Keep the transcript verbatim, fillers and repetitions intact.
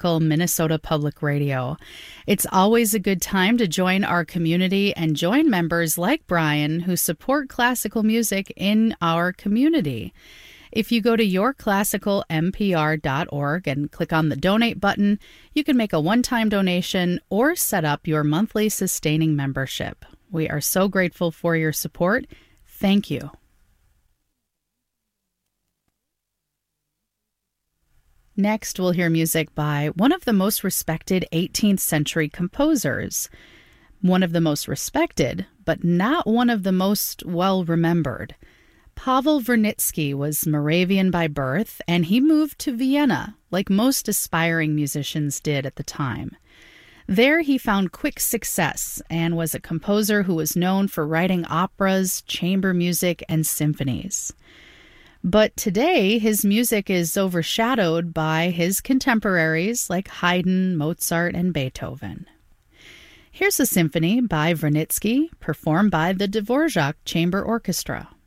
Classical Minnesota Public Radio. It's always a good time to join our community and join members like Brian who support classical music in our community. If you go to your classical m p r dot org and click on the donate button, you can make a one-time donation or set up your monthly sustaining membership. We are so grateful for your support. Thank you. Next, we'll hear music by one of the most respected eighteenth century composers. One of the most respected, but not one of the most well-remembered. Pavel Vernitsky was Moravian by birth, and he moved to Vienna, like most aspiring musicians did at the time. There he found quick success and was a composer who was known for writing operas, chamber music, and symphonies. But today, his music is overshadowed by his contemporaries like Haydn, Mozart, and Beethoven. Here's a symphony by Vernitsky, performed by the Dvorak Chamber Orchestra.